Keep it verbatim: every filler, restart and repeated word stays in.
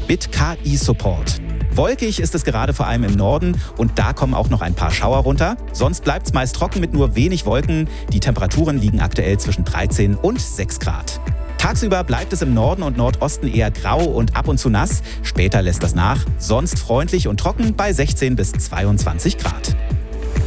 Bit K I-Support. Wolkig ist es gerade vor allem im Norden und da kommen auch noch ein paar Schauer runter. Sonst bleibt es meist trocken mit nur wenig Wolken. Die Temperaturen liegen aktuell zwischen dreizehn und sechs Grad. Tagsüber bleibt es im Norden und Nordosten eher grau und ab und zu nass. Später lässt das nach. Sonst freundlich und trocken bei sechzehn bis zweiundzwanzig Grad.